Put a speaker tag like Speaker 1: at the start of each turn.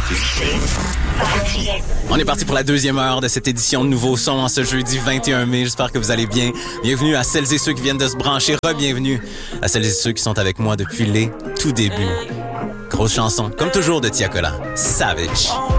Speaker 1: d'écouter. On est parti pour la deuxième heure de cette édition de Nouveau Son en ce jeudi 21 mai. J'espère que vous allez bien. Bienvenue à celles et ceux qui viennent de se brancher. Re-bienvenue à celles et ceux qui sont avec moi depuis les tout débuts. Grosse chanson, comme toujours, de Tiakola. Savage.